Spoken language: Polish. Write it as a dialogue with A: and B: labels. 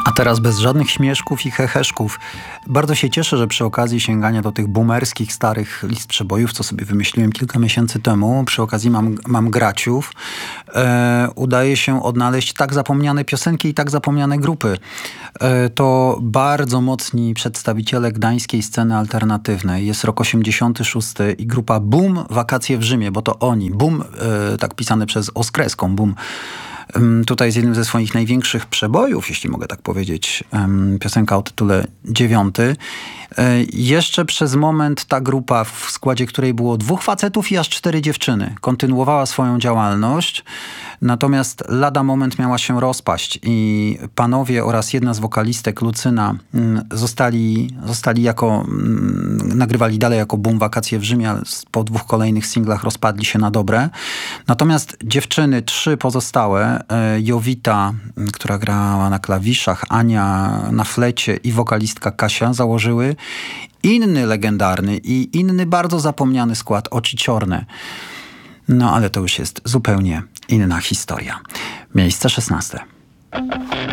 A: A teraz bez żadnych śmieszków i heheszków. Bardzo się cieszę, że przy okazji sięgania do tych boomerskich, starych list przebojów, co sobie wymyśliłem kilka miesięcy temu, przy okazji mam graciów, udaje się odnaleźć tak zapomniane piosenki i tak zapomniane grupy. To bardzo mocni przedstawiciele gdańskiej sceny alternatywnej. Jest rok 86 i grupa Boom, Wakacje w Rzymie, bo to oni. Boom, tak pisane przez O z kreską, Boom. Tutaj jest jednym ze swoich największych przebojów, jeśli mogę tak powiedzieć, piosenka o tytule 9. Jeszcze przez moment ta grupa, w składzie której było 2 facetów i aż 4 dziewczyny, kontynuowała swoją działalność, natomiast lada moment miała się rozpaść i panowie oraz jedna z wokalistek, Lucyna, zostali jako, nagrywali dalej jako Boom, Wakacje w Rzymie, ale po 2 kolejnych singlach rozpadli się na dobre. Natomiast dziewczyny, 3 pozostałe, Jowita, która grała na klawiszach, Ania na flecie i wokalistka Kasia założyły inny legendarny i inny bardzo zapomniany skład, Oczy Ciorne. No ale to już jest zupełnie inna historia. Miejsce 16.